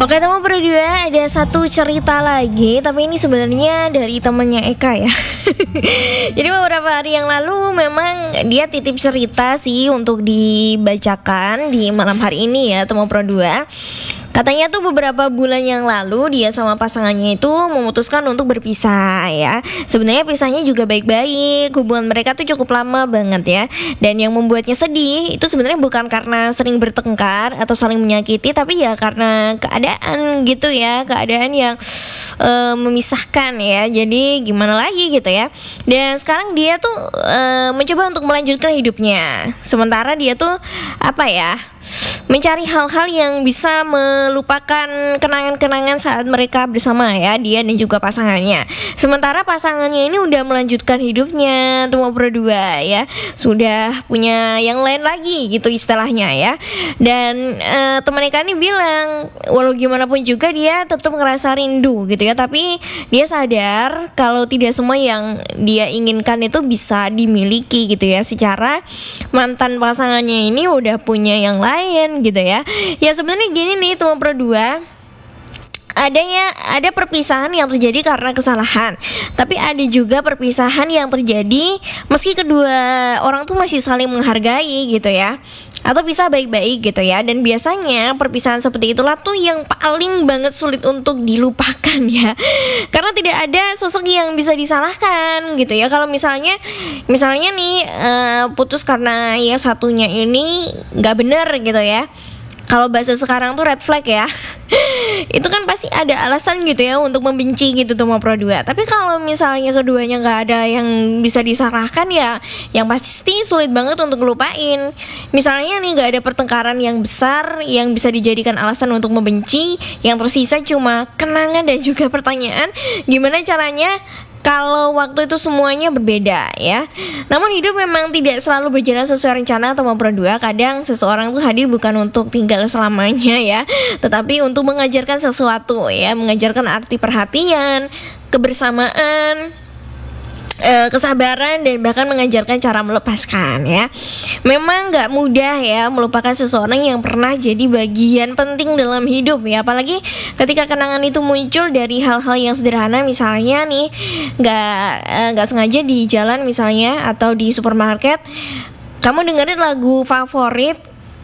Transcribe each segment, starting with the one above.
Oke, teman berdua, ada satu cerita lagi, tapi ini sebenarnya dari temennya Eka ya. Jadi beberapa hari yang lalu memang dia titip cerita sih untuk dibacakan di malam hari ini ya, teman berdua. Katanya tuh beberapa bulan yang lalu dia sama pasangannya itu memutuskan untuk berpisah ya. Sebenarnya pisahnya juga baik-baik, hubungan mereka tuh cukup lama banget ya. Dan yang membuatnya sedih itu sebenarnya bukan karena sering bertengkar atau saling menyakiti, tapi ya karena keadaan gitu ya, keadaan yang memisahkan ya. Jadi gimana lagi gitu ya. Dan sekarang dia tuh mencoba untuk melanjutkan hidupnya. Sementara dia tuh mencari hal-hal yang bisa melupakan kenangan-kenangan saat mereka bersama ya, dia dan juga pasangannya. Sementara pasangannya ini udah melanjutkan hidupnya, tuh berdua ya, sudah punya yang lain lagi gitu istilahnya ya. Dan teman Eka ini bilang, walau gimana pun juga dia tetap ngerasa rindu gitu ya, tapi dia sadar kalau tidak semua yang dia inginkan itu bisa dimiliki gitu ya, secara mantan pasangannya ini udah punya yang lain gitu ya. Ya sebenarnya gini nih teman berdua, ada perpisahan yang terjadi karena kesalahan, tapi ada juga perpisahan yang terjadi meski kedua orang tuh masih saling menghargai gitu ya, atau bisa baik-baik gitu ya. Dan biasanya perpisahan seperti itulah tuh yang paling banget sulit untuk dilupakan ya, karena tidak ada sosok yang bisa disalahkan gitu ya. Kalau misalnya nih putus karena yang satunya ini nggak bener gitu ya, kalau bahasa sekarang tuh red flag ya. Itu kan pasti ada alasan gitu ya untuk membenci gitu sama Pro 2. Tapi kalau misalnya keduanya gak ada yang bisa disalahkan ya, yang pasti sulit banget untuk ngelupain. Misalnya nih gak ada pertengkaran yang besar yang bisa dijadikan alasan untuk membenci, yang tersisa cuma kenangan dan juga pertanyaan gimana caranya kalau waktu itu semuanya berbeda ya. Namun hidup memang tidak selalu berjalan sesuai rencana atau Pro 2. Kadang seseorang tuh hadir bukan untuk tinggal selamanya ya, tetapi untuk mengajarkan sesuatu ya, mengajarkan arti perhatian, kebersamaan, kesabaran, dan bahkan mengajarkan cara melepaskan ya. Memang gak mudah ya melupakan seseorang yang pernah jadi bagian penting dalam hidup ya, apalagi ketika kenangan itu muncul dari hal-hal yang sederhana. Misalnya nih gak sengaja di jalan misalnya, atau di supermarket kamu dengerin lagu favorit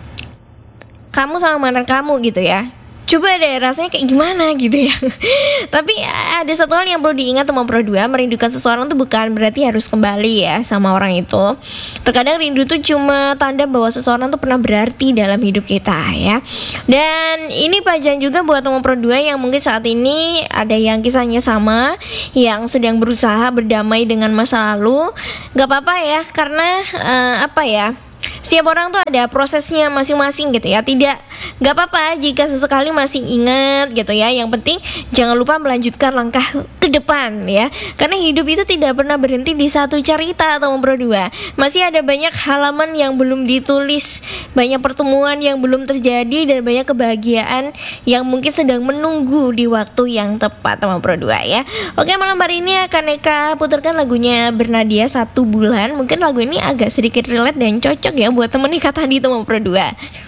kamu sama mantan kamu gitu ya. Coba deh rasanya kayak gimana gitu ya. Tapi ada satu hal yang perlu diingat teman Pro 2, merindukan seseorang tuh bukan berarti harus kembali ya sama orang itu. Terkadang rindu tuh cuma tanda bahwa seseorang tuh pernah berarti dalam hidup kita ya. Dan ini pelajaran juga buat teman Pro 2 yang mungkin saat ini ada yang kisahnya sama, yang sedang berusaha berdamai dengan masa lalu. Gak apa-apa ya, karena setiap orang tuh ada prosesnya masing-masing gitu ya. Gak apa-apa jika sesekali masih ingat gitu ya. Yang penting jangan lupa melanjutkan langkah ke depan ya, karena hidup itu tidak pernah berhenti di satu cerita atau Pro 2. Masih ada banyak halaman yang belum ditulis, banyak pertemuan yang belum terjadi, dan banyak kebahagiaan yang mungkin sedang menunggu di waktu yang tepat teman Pro 2 ya. Oke, malam hari ini akan Eka putarkan lagunya Bernadia, 1 bulan. Mungkin lagu ini agak sedikit relate dan cocok ya buat temen Eka tadi teman Pro 2.